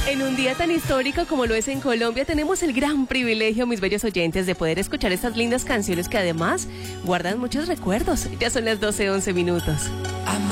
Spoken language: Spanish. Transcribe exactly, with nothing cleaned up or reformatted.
En un día tan histórico como lo es en Colombia, tenemos el gran privilegio, mis bellos oyentes, de poder escuchar estas lindas canciones que además guardan muchos recuerdos. Ya son las doce once minutos.